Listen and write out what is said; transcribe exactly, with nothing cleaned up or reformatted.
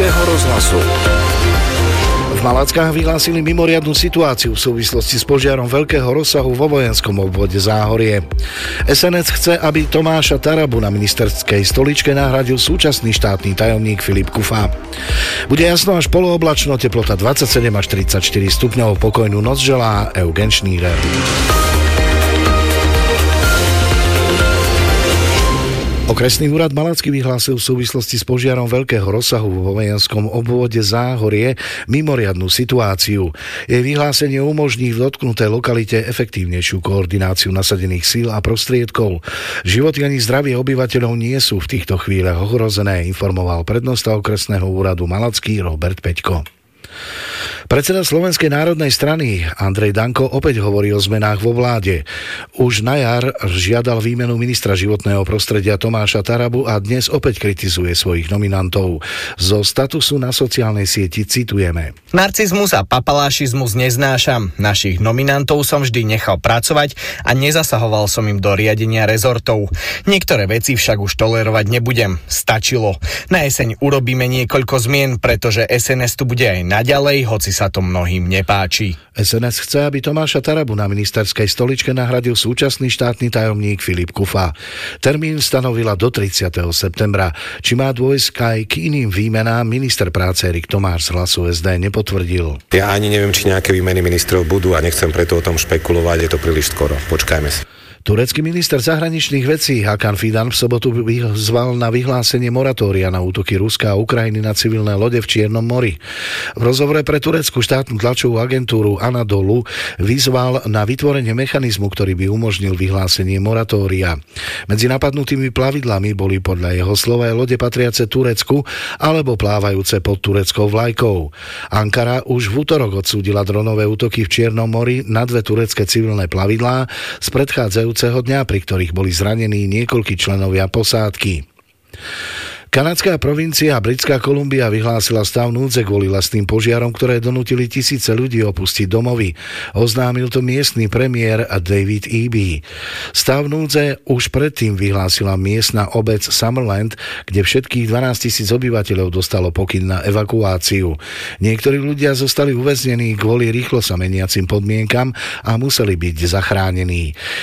Veľkého rozhlasu. V Malackách vyhlásili mimoriadnu situáciu v súvislosti s požiarom veľkého rozsahu vo vojenskom obvode Záhorie. es en es chce, aby Tomáša Tarabu na ministerskej stoličke nahradil súčasný štátny tajomník Filip Kufa. Bude jasno až polooblačno, teplota dvadsaťsedem až tridsaťštyri stupňov. Pokojnú noc želá Eugen Šnírer. Okresný úrad Malacký vyhlásil v súvislosti s požiarom veľkého rozsahu vo vojenskom obvode Záhorie mimoriadnu situáciu. Jej vyhlásenie umožní v dotknutej lokalite efektívnejšiu koordináciu nasadených síl a prostriedkov. Životy ani zdravie obyvateľov nie sú v týchto chvíľach ohrozené, informoval prednosta okresného úradu Malacký Robert Peťko. Predseda Slovenskej národnej strany Andrej Danko opäť hovorí o zmenách vo vláde. Už na jar žiadal výmenu ministra životného prostredia Tomáša Tarabu a dnes opäť kritizuje svojich nominantov. Zo statusu na sociálnej sieti citujeme. Narcizmus a papalášizmus neznášam. Našich nominantov som vždy nechal pracovať a nezasahoval som im do riadenia rezortov. Niektoré veci však už tolerovať nebudem. Stačilo. Na jeseň urobíme niekoľko zmien, pretože es en es tu bude aj naďalej, hoci sa to mnohým nepáči. es en es chce, aby Tomáša Tarabu na ministerskej stoličke nahradil súčasný štátny tajomník Filip Kufa. Termín stanovila do tridsiateho septembra. Či má dôjsť aj k iným výmenám, minister práce Erik Tomáš z Hlasu es dé nepotvrdil. Ja ani neviem, či nejaké výmeny ministrov budú a nechcem preto o tom špekulovať, je to príliš skoro. Počkajme si. Turecký minister zahraničných vecí Hakan Fidan v sobotu vyzval na vyhlásenie moratória na útoky Ruska a Ukrajiny na civilné lode v Čiernom mori. V rozhovore pre tureckú štátnu tlačovú agentúru Anadolu vyzval na vytvorenie mechanizmu, ktorý by umožnil vyhlásenie moratória. Medzi napadnutými plavidlami boli podľa jeho slova aj lode patriace Turecku alebo plávajúce pod tureckou vlajkou. Ankara už v utorok odsúdila dronové útoky v Čiernom mori na dve turecké civilné plavidlá z predchádzajúceho dňa, pri ktorých boli zranení niekoľkí členovia posádky. Kanadská provincia a Britská Kolumbia vyhlásila stav núdze kvôli lesným požiarom, ktoré donútili tisíce ľudí opustiť domovy. Oznámil to miestny premiér David Eby. Stav núdze už predtým vyhlásila miestna obec Summerland, kde všetkých dvanásťtisíc obyvateľov dostalo pokyn na evakuáciu. Niektorí ľudia zostali uväznení kvôli rýchlo sa meniacim podmienkam a museli byť zachránení.